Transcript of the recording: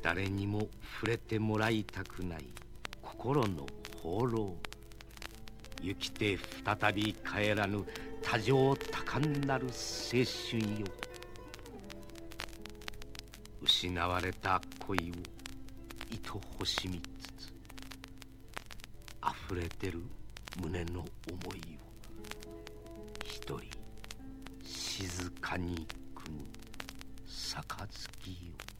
誰にも触れてもらいたくない心の放浪。生きて再び帰らぬ多情多感なる青春よ。失われた恋をいとほしみつつ、溢れてる胸の思いを一人静かに汲む杯よ。